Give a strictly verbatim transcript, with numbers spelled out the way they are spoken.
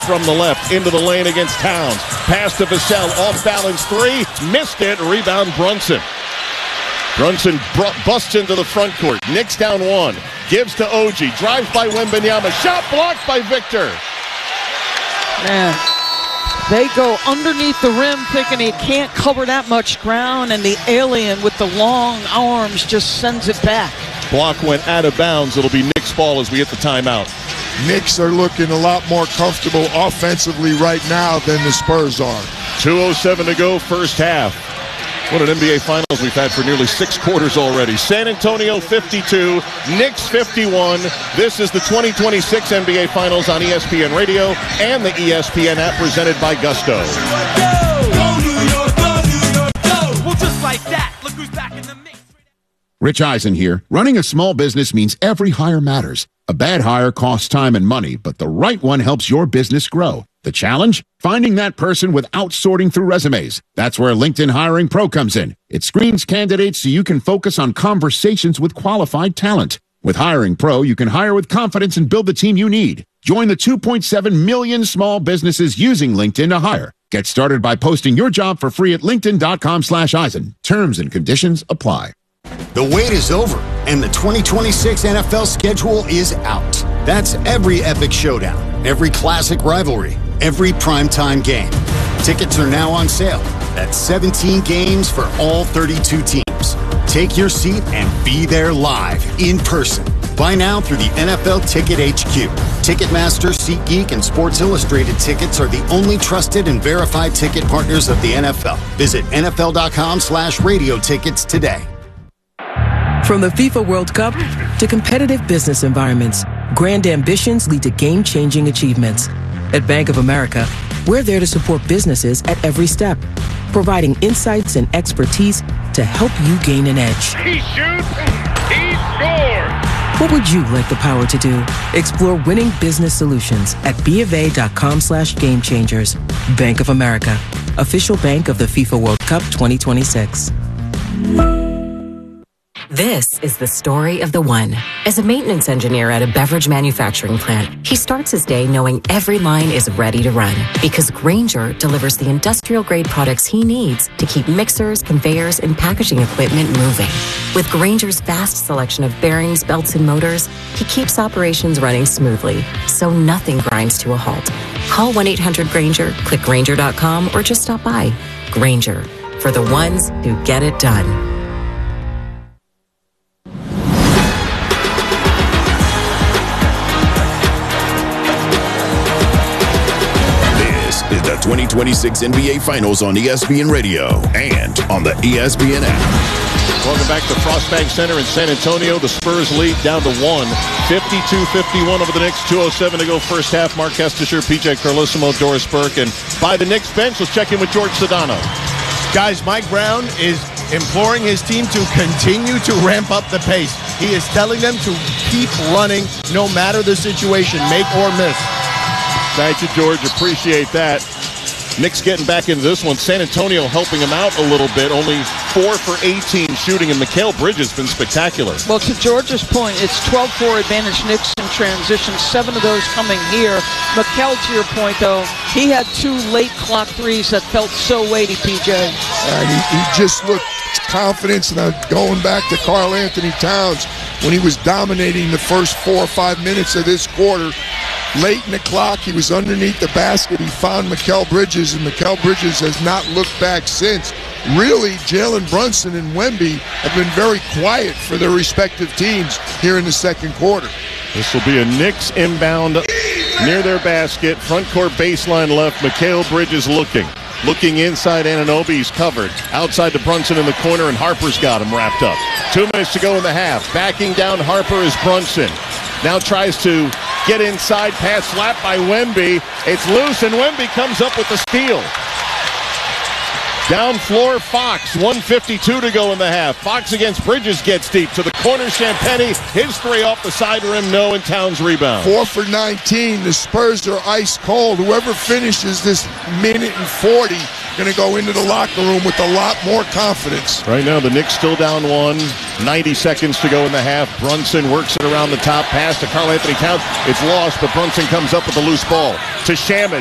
from the left into the lane against Towns. Pass to Vassell, off balance three, missed it, rebound Brunson. Brunson br- busts into the front court. Knicks down one, gives to O G, drives by Wembanyama, shot blocked by Victor. Man, they go underneath the rim thinking he can't cover that much ground, and the alien with the long arms just sends it back. Block went out of bounds. It'll be Knicks ball as we hit the timeout. Knicks are looking a lot more comfortable offensively right now than the Spurs are. two oh seven to go, first half. What an N B A Finals we've had for nearly six quarters already. San Antonio fifty-two, Knicks fifty-one. This is the twenty twenty-six N B A Finals on E S P N Radio and the E S P N app presented by Gusto. Go, New York, go, New York, go. Well, just like that, look who's back in the mix. Rich Eisen here. Running a small business means every hire matters. A bad hire costs time and money, but the right one helps your business grow. The challenge? Finding that person without sorting through resumes. That's where LinkedIn Hiring Pro comes in. It screens candidates so you can focus on conversations with qualified talent. With Hiring Pro, you can hire with confidence and build the team you need. Join the two point seven million small businesses using LinkedIn to hire. Get started by posting your job for free at linkedin.com slash Eisen. Terms and conditions apply. The wait is over, and the twenty twenty-six N F L schedule is out. That's every epic showdown, every classic rivalry, every primetime game. Tickets are now on sale. That's seventeen games for all thirty-two teams. Take your seat and be there live, in person. Buy now through the N F L Ticket H Q. Ticketmaster, SeatGeek, and Sports Illustrated tickets are the only trusted and verified ticket partners of the N F L. Visit nfl.com slash radio tickets today. From the FIFA World Cup to competitive business environments, grand ambitions lead to game-changing achievements. At Bank of America, we're there to support businesses at every step, providing insights and expertise to help you gain an edge. He shoots, he scores! What would you like the power to do? Explore winning business solutions at bofa.com slash game changers. Bank of America, official bank of the FIFA World Cup twenty twenty-six. This is the story of the one. As a maintenance engineer at a beverage manufacturing plant, he starts his day knowing every line is ready to run because Grainger delivers the industrial-grade products he needs to keep mixers, conveyors, and packaging equipment moving. With Grainger's vast selection of bearings, belts, and motors, he keeps operations running smoothly, so nothing grinds to a halt. Call one eight hundred Grainger, click Grainger dot com, or just stop by. Grainger, for the ones who get it done. Is the twenty twenty-six N B A Finals on E S P N Radio and on the E S P N app. Welcome back to Frost Bank Center in San Antonio. The Spurs lead down to one. fifty-two fifty-one over the Knicks. two oh seven to go first half. Mark Kestisher, P J Carlissimo, Doris Burke. And by the Knicks bench, let's check in with George Sedano. Guys, Mike Brown is imploring his team to continue to ramp up the pace. He is telling them to keep running no matter the situation, make or miss. Thank you, George. Appreciate that. Knicks getting back into this one. San Antonio helping him out a little bit. Only four for eighteen shooting, and Mikal Bridges has been spectacular. Well, to George's point, it's twelve four advantage Knicks in transition. Seven of those coming here. Mikal, to your point, though, he had two late clock threes that felt so weighty, P J. And he, he just looked confidence. Now going back to Karl Anthony Towns, when he was dominating the first four or five minutes of this quarter, late in the clock, he was underneath the basket. He found Mikal Bridges, and Mikal Bridges has not looked back since. Really, Jalen Brunson and Wemby have been very quiet for their respective teams here in the second quarter. This will be a Knicks inbound near their basket. Front court baseline left. Mikal Bridges looking. Looking inside, Anunoby's covered. Outside to Brunson in the corner, and Harper's got him wrapped up. Two minutes to go in the half. Backing down Harper is Brunson. Now tries to get inside, pass slapped by Wemby. It's loose, and Wemby comes up with the steal. Down floor, Fox. one fifty-two to go in the half. Fox against Bridges gets deep to the corner. Champagny, his three off the side rim, no, and Towns rebound. Four for nineteen. The Spurs are ice cold. Whoever finishes this minute and forty going to go into the locker room with a lot more confidence. Right now, the Knicks still down one. ninety seconds to go in the half. Brunson works it around the top. Pass to Karl Anthony Towns. It's lost, but Brunson comes up with a loose ball to Shamet.